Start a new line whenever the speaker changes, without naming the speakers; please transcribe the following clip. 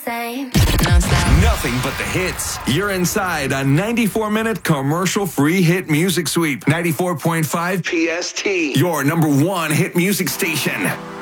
Same. Non-stop.
Nothing but the hits. You're inside a 94-minute commercial-free hit music sweep. 94.5 PST. Your number one hit music station.